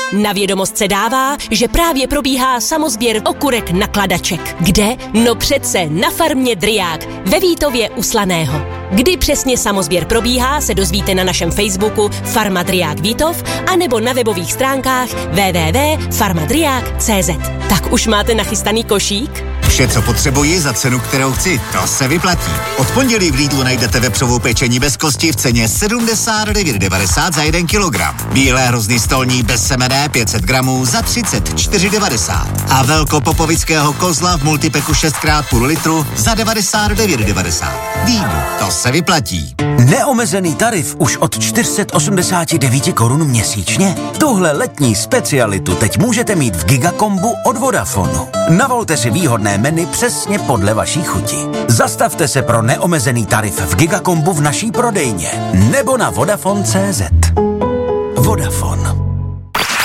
Na vědomost se dává, že právě probíhá samosběr okurek nakladaček. Kde? No přece na farmě Dryák ve Vítově u Slaného. Kdy přesně samosběr probíhá, se dozvíte na našem Facebooku Farma Dryák Vítov anebo na webových stránkách www.farmadryák.cz. Tak už máte nachystaný košík? Vše, co potřebuji za cenu, kterou chci, to se vyplatí. Od pondělí v Lidlu najdete vepřovou pečení bez kosti v ceně 79,90 za 1 kilogram. Bílé hrozny stolní bez semene 500 gramů za 34,90. A velkopopovického kozla v multipeku 6x půl litru za 99,90. Lidl, to se vyplatí. Neomezený tarif už od 489 korun měsíčně? Tuhle letní specialitu teď můžete mít v Gigakombu od Vodafonu. Navolte si výhodné menu přesně podle vaší chuti. Zastavte se pro neomezený tarif v Gigakombu v naší prodejně nebo na Vodafone.cz. Vodafone.